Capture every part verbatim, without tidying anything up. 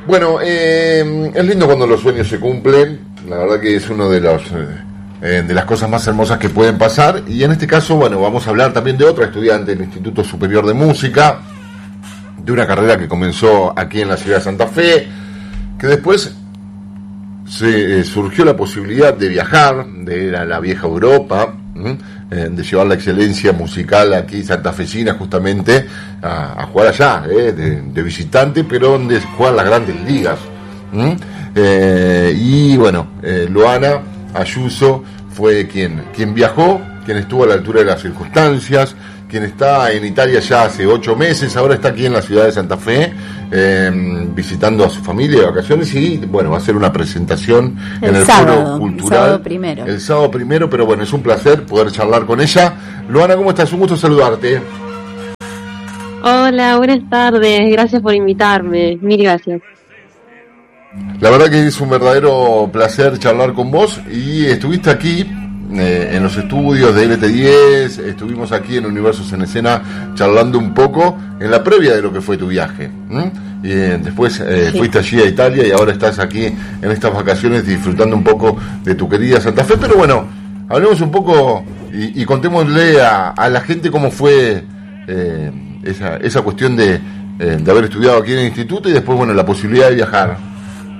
Bueno, eh, es lindo cuando los sueños se cumplen. La verdad que es uno de los eh, de las cosas más hermosas que pueden pasar. Y en este caso, bueno, vamos a hablar también de otra estudiante del Instituto Superior de Música, de una carrera que comenzó aquí en la ciudad de Santa Fe, que después se eh, surgió la posibilidad de viajar, de ir a la vieja Europa, eh, de llevar la excelencia musical aquí santafesina justamente a, a jugar allá, eh, de, de visitante, pero donde juegan las grandes ligas. ¿Mm? Eh, y bueno, eh, Loana Ayuso fue quien, quien viajó, quien estuvo a la altura de las circunstancias, quien está en Italia ya hace ocho meses, ahora está aquí en la ciudad de Santa Fe, eh, visitando a su familia de vacaciones y bueno, va a hacer una presentación el en el sábado, Foro Cultural. El sábado primero. El sábado primero, pero bueno, es un placer poder charlar con ella. Loana, ¿cómo estás? Un gusto saludarte. Hola, buenas tardes, gracias por invitarme, mil gracias. La verdad que es un verdadero placer charlar con vos y estuviste aquí eh, en los estudios de L T diez, estuvimos aquí en Universos en Escena charlando un poco en la previa de lo que fue tu viaje. ¿m? Y eh, después eh, sí. fuiste allí a Italia y ahora estás aquí en estas vacaciones disfrutando un poco de tu querida Santa Fe, pero bueno, hablemos un poco y, y contémosle a, a la gente cómo fue eh, esa, esa cuestión de, eh, de haber estudiado aquí en el instituto y después, bueno, la posibilidad de viajar.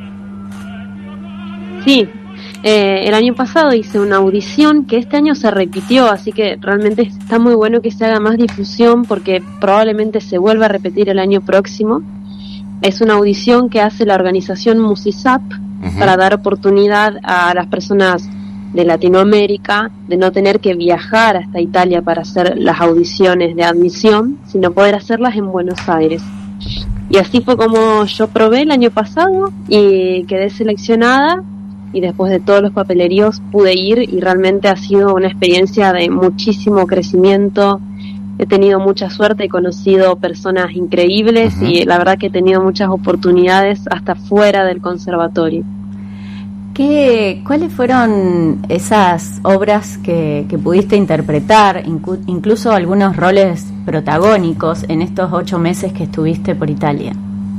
Sí, eh, el año pasado hice una audición que este año se repitió, así que realmente está muy bueno que se haga más difusión porque probablemente se vuelva a repetir el año próximo. Es una audición que hace la organización Musisap uh-huh. para dar oportunidad a las personas de Latinoamérica de no tener que viajar hasta Italia para hacer las audiciones de admisión, sino poder hacerlas en Buenos Aires. Y así fue como yo probé el año pasado y quedé seleccionada. Y después de todos los papeleríos pude ir y realmente ha sido una experiencia de muchísimo crecimiento. He tenido mucha suerte, he conocido personas increíbles uh-huh. y la verdad que he tenido muchas oportunidades hasta fuera del conservatorio. ¿Qué, ¿Cuáles fueron esas obras que, que pudiste interpretar, incu- incluso algunos roles protagónicos en estos ocho meses que estuviste por Italia?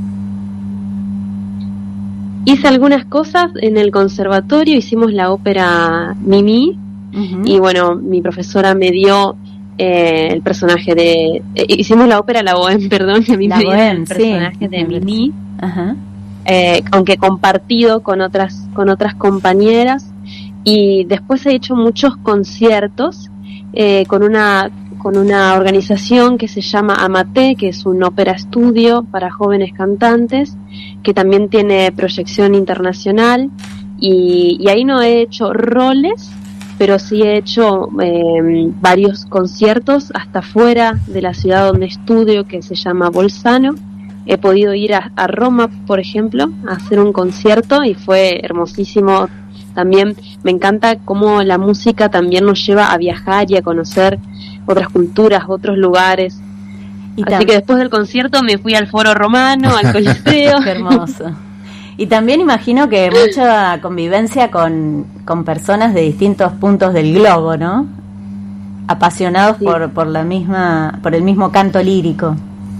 Hice algunas cosas en el conservatorio, hicimos la ópera Mimi uh-huh. y bueno, mi profesora me dio eh, el personaje de... Eh, hicimos la ópera La Bohème, perdón, que a mí la me dio Bohème, el personaje sí. de Mimi, uh-huh. eh, aunque compartido con otras, con otras compañeras, y después he hecho muchos conciertos eh, con una... con una organización que se llama Amate, que es un ópera estudio para jóvenes cantantes, que también tiene proyección internacional, y, y ahí no he hecho roles, pero sí he hecho eh, varios conciertos hasta fuera de la ciudad donde estudio, que se llama Bolzano. He podido ir a, a Roma, por ejemplo, a hacer un concierto, y fue hermosísimo. También me encanta cómo la música también nos lleva a viajar y a conocer otras culturas, otros lugares. Y Así tam- que después del concierto me fui al Foro Romano, al Coliseo. Qué hermoso. Y también imagino que mucha convivencia con, con personas de distintos puntos del globo, ¿no? Apasionados sí. por, por la misma, por el mismo canto lírico.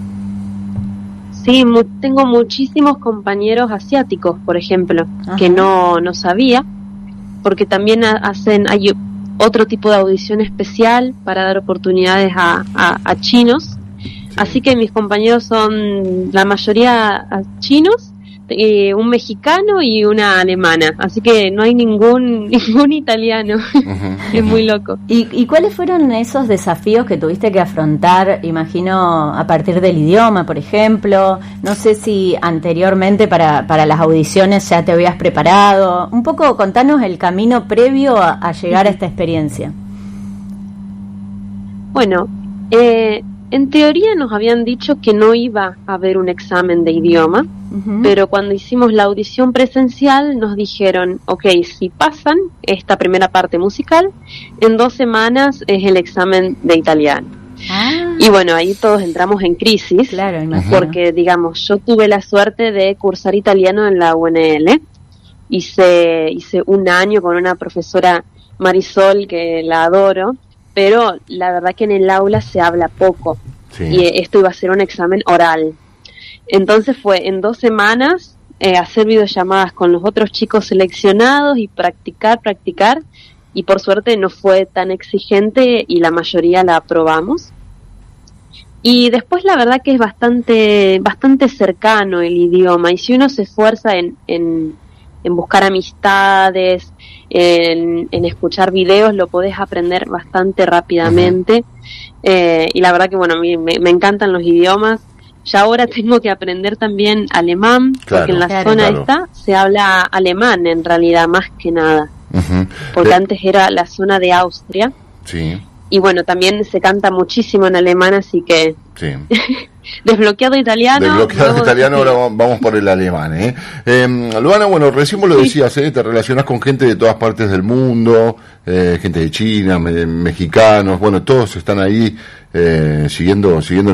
Sí, mu- tengo muchísimos compañeros asiáticos, por ejemplo, Ajá. que no, no sabía, porque también hacen, hay otro tipo de audición especial para dar oportunidades a, a, a chinos, sí. así que mis compañeros son la mayoría chinos, eh, un mexicano y una alemana, así que no hay ningún ningún italiano. Uh-huh, es uh-huh. muy loco. ¿Y, ¿Y cuáles fueron esos desafíos que tuviste que afrontar, imagino, a partir del idioma, por ejemplo? No sé si anteriormente para, para las audiciones ya te habías preparado. Un poco contanos el camino previo a, a llegar uh-huh. a esta experiencia. Bueno, eh, en teoría nos habían dicho que no iba a haber un examen de idioma, uh-huh. pero cuando hicimos la audición presencial nos dijeron, ok, si pasan esta primera parte musical, en dos semanas es el examen de italiano. Ah. Y bueno, ahí todos entramos en crisis, claro, porque digamos, yo tuve la suerte de cursar italiano en la U N L, hice, hice un año con una profesora Marisol que la adoro, pero la verdad que en el aula se habla poco, sí. y esto iba a ser un examen oral. Entonces fue en dos semanas eh, hacer videollamadas con los otros chicos seleccionados y practicar, practicar, y por suerte no fue tan exigente y la mayoría la aprobamos. Y después la verdad que es bastante bastante cercano el idioma, y si uno se esfuerza en, en, en buscar amistades, en, en escuchar videos, lo podés aprender bastante rápidamente. Uh-huh. eh, y la verdad que bueno, a mí me, me encantan los idiomas. Ya ahora tengo que aprender también alemán, claro, porque en la claro, zona claro. esta se habla alemán en realidad, más que nada. Uh-huh. Porque eh. antes era la zona de Austria. Sí. Y bueno, también se canta muchísimo en alemán, así que... Sí. Desbloqueado italiano. Desbloqueado italiano, ahora vamos por el alemán, ¿eh? eh Luana, bueno, recién vos lo decías, ¿eh? Te relacionás con gente de todas partes del mundo, eh, gente de China, me, mexicanos, bueno, todos están ahí eh, siguiendo, siguiendo